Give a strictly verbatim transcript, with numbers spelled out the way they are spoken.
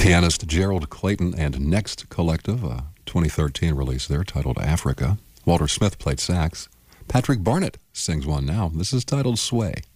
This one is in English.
pianist Gerald Clayton and Next Collective, a twenty thirteen release there titled Africa. Walter Smith played sax. Patrick Barnett sings one now. This is titled Sway.